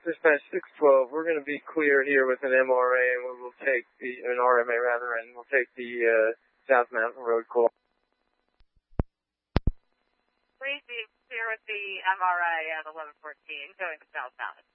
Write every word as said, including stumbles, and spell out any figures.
Dispatch six twelve, we're going to be clear here with an M R A, and we will take the, an R M A rather, and we'll take the uh, South Mountain Road call. Please be clear with the M R A at eleven fourteen, going to South Mountain.